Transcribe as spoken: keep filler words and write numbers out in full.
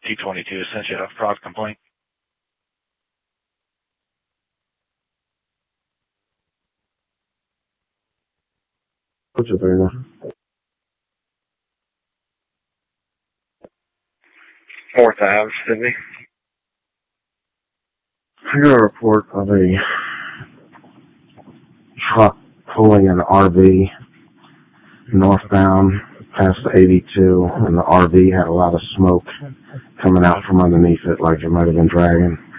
T twenty-two sent you a fraud complaint. What's your thing? Fourth Ave, Sydney. I got a report of a truck pulling an R V northbound past the eighty-two, and the R V had a lot of smoke coming out from underneath it, like it might have been dragging.